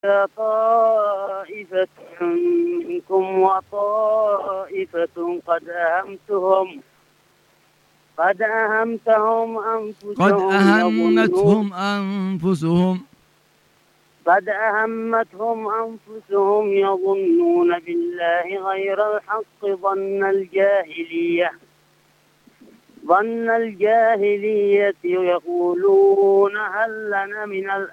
طائفة منكم وطائفة قد أهمتهم قد أنفسهم أهمتهم أنفسهم يظنون بالله غير الحق ظن الجاهلية يقولون هل لنا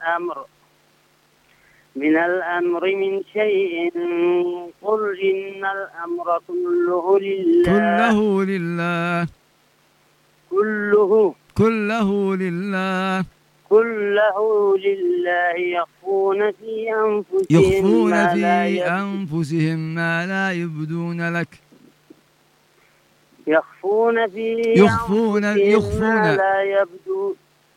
من الأمر من شيء قل إن الأمر كله لله يخفون في أنفسهم ما لا يبدون لك يخفون في أنفسهم ما لا يبدون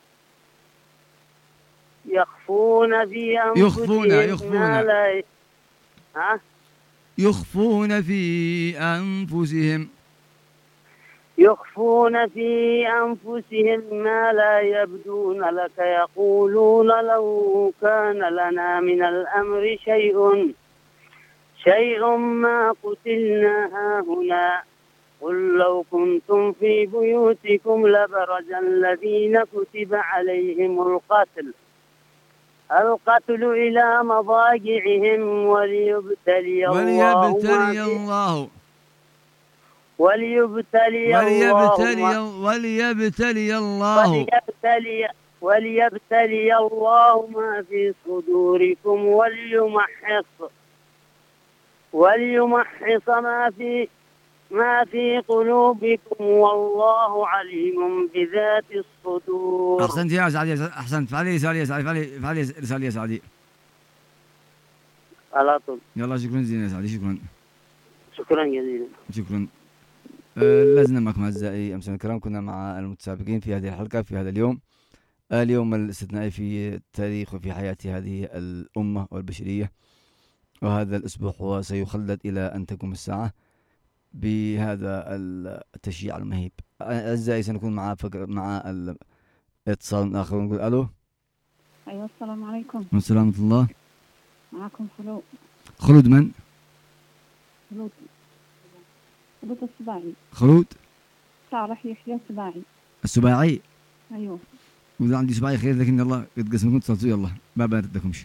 يخفون في أنفسهم ما لا يبدون لك يقولون لو كان لنا من الأمر شيء ما قتلنا هاهنا قل لو كنتم في بيوتكم لبرز الذين كتب عليهم القتل إلى مضاجعهم وليبتلي الله ما في صدوركم وليمحص ما في قلوبكم والله عليم بذات الصدور. أحسنت يا سعدي، أحسنت. فعلي رسالة يا سعدي، فعلي رسالة يا سعدي على طول. يلا شكرا جزيلا يا سعدي، شكرا جزيلا. شكرا. لازلنا معكم أعزائي أمس الكرام، كنا مع المتسابقين في هذه الحلقة في هذا اليوم الاستثنائي في التاريخ وفي حياة هذه الأمة والبشرية، وهذا الأسبوع هو سيخلد إلى أن تقوم الساعة بهذا التشجيع المهيب. أعزائي سنكون مع الاتصال آخر، نقول ألو. أيوة، السلام عليكم. والسلام ورحمة الله. معكم خلود من؟ خلود السباعي. خلود صالح يحيى السباعي. أيوة. وإذا عندي سباعي خير، لكن يلا قد قسمكم اتصلتوا، يلا ما بارد لكمش.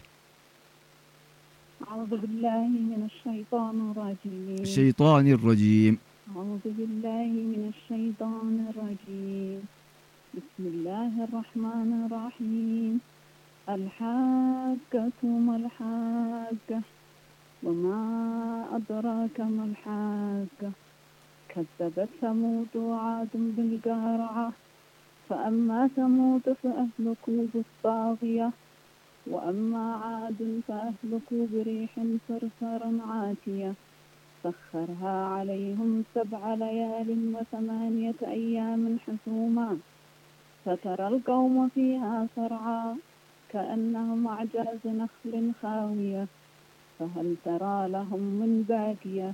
أعوذ بالله من الشيطان الرجيم. أعوذ بالله من الشيطان الرجيم. بسم الله الرحمن الرحيم. الحاقة ما الحاقة وما أدراك ما الحاقة. كذبت ثمود وعاد بالقارعة فأما ثمود فأهلكوا بالطاغية وأما عاد فأهلكوا بريح صرصر عاتية سخرها عليهم 7 ليال و8 أيام حسوما فترى القوم فيها صرعى كأنهم أعجاز نخل خاوية فهل ترى لهم من باقية.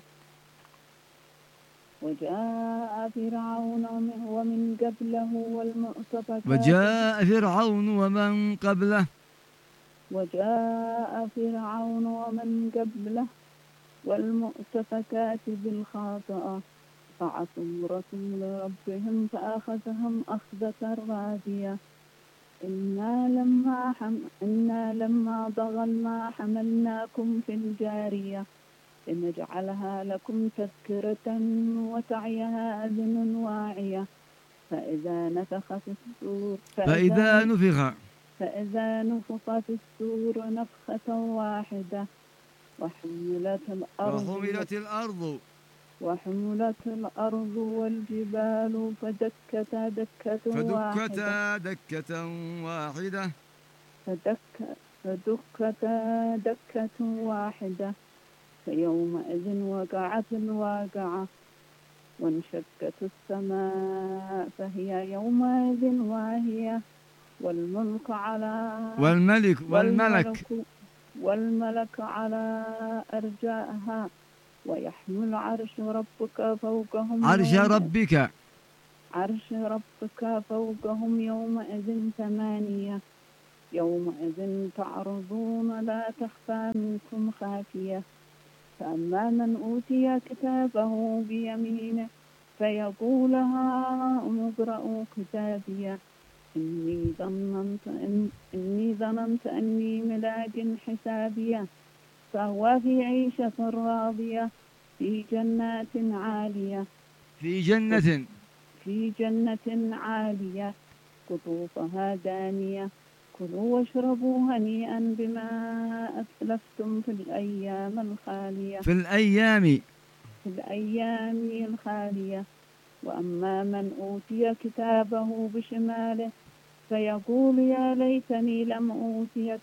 وجاء فرعون ومن قبله والمؤتفكات بالخاطئة فعصوا رسول ربهم فأخذهم أخذة رابية. إنا لما طغى الماء حملناكم في الجارية لنجعلها لكم تذكرة وتعيها أذن واعية فإذا نفخ في السور نفخة واحدة وحملت الأرض والجبال فدكتا دكة واحدة فيومئذ وقعت الواقعة وانشقت السماء فهي يومئذ واهية والملك على أرجائها ويحمل عرش ربك فوقهم يومئذ 8 يومئذ تعرضون لا تخفى منكم خافية. فأما من أوتي كتابه بيمينه فيقول هاؤم اقرءوا كتابيه إني ظننت أني ملاق حسابيه فهو في عيشة راضية في جنات عالية في جنة عالية قطوفها دانية كلوا واشربوا هنيئا بما أسلفتم في الأيام الخالية. وأما من أوتي كتابه بشماله فيقول يا ليتني لم أوت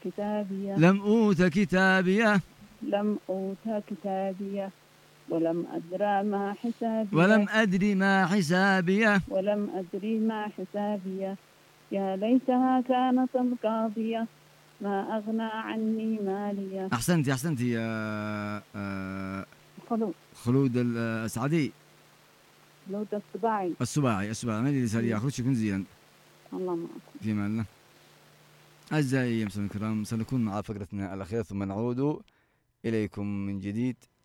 كتابيه ولم أدري ما حسابيه يا ليتها كانت القاضية ما أغنى عني مالية. أحسنتي يا خلود السعدي. خلود السباعي ما أدري سريع خلود شكون زين. الله معكم في أمان الله. أعزائي المستمعين الكرام، سنكون مع فقرتنا الأخيرة ثم نعود إليكم من جديد.